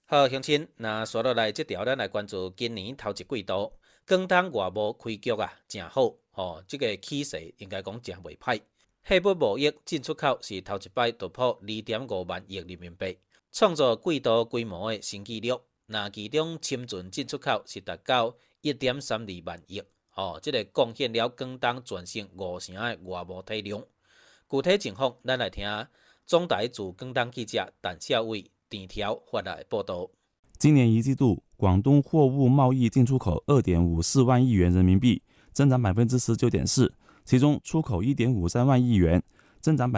好，乡亲，那刷落来这条，咱来关注今年头一季度，广东外贸开局啊，真好，这个气势应该讲真袂歹。货物贸易进出口是头一摆突破2.5万亿人民币，创造季度规模的新纪录。那其中深圳进出口是达到1.32万亿，这个贡献了广东全省50%的外贸体量。具体情况，咱来听总台驻广东记者陈孝伟田条发来报道。 今年一季度，广东货物贸易进出口2.54万亿元人民币，增长19.4%，其中出口1.53万亿元，增长